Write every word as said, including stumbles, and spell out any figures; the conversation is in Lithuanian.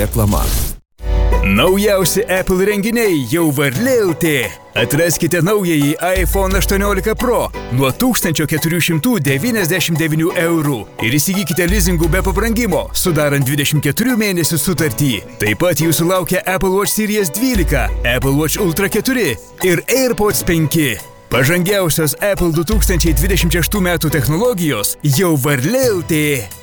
reklama. Naujausi Apple renginiai jau Varlė L T. Atraskite naująjį iPhone aštuoniolika Pro nuo tūkstančio keturių šimtų devyniasdešimt devynių eurų ir įsigykite lizingų be pabrangimo, sudarant dvidešimt keturių mėnesių sutartį. Taip pat jūsų laukia Apple Watch Series dvylika, Apple Watch Ultra keturi ir AirPods penki. Pažangiausios Apple du tūkstančiai dvidešimt šeštų metų technologijos jau Varlė L T.